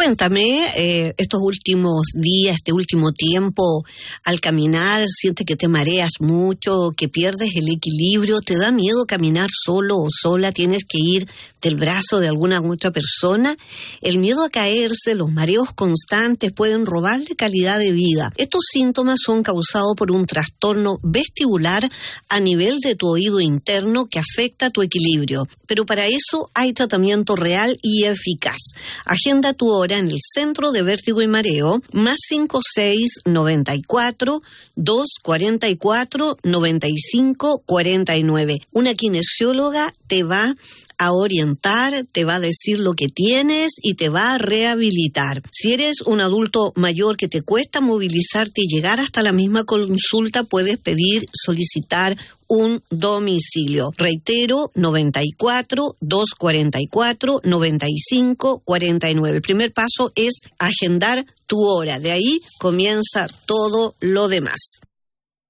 Cuéntame, estos últimos días, este último tiempo, al caminar, ¿sientes que te mareas mucho, que pierdes el equilibrio? ¿Te da miedo caminar solo o sola? ¿Tienes que ir del brazo de alguna otra persona? El miedo a caerse, los mareos constantes pueden robarle calidad de vida. Estos síntomas son causados por un trastorno vestibular a nivel de tu oído interno que afecta tu equilibrio. Pero para eso hay tratamiento real y eficaz. Agenda tu hora en el Centro de Vértigo y Mareo, más 56-94-244-9549. Una kinesióloga te va a orientar, te va a decir lo que tienes y te va a rehabilitar. Si eres un adulto mayor que te cuesta movilizarte y llegar hasta la misma consulta, puedes solicitar un domicilio. Reitero, 94-244-9549. El primer paso es agendar tu hora. De ahí comienza todo lo demás.